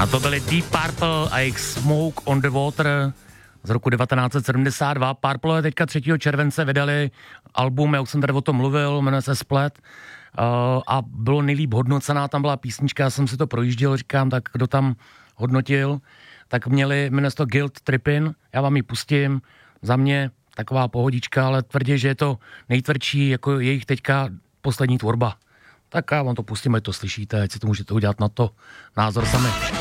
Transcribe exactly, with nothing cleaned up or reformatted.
A to byly Deep Purple a jejich Smoke on the Water z roku devatenáct set sedmdesát dva. Purple teďka třetího července vydali album, já už jsem tady o tom mluvil, jmenuje se Split, uh, a bylo nejlíp hodnocená, tam byla písnička, já jsem si to projížděl, říkám, tak kdo tam hodnotil, tak měli, jmenuje se to Guilt Trippin, já vám ji pustím, za mě taková pohodička, ale tvrdě, že je to nejtvrdší, jako jejich teďka poslední tvorba. Tak já vám to pustím, ať to slyšíte, ať si to můžete udělat na to názor sami.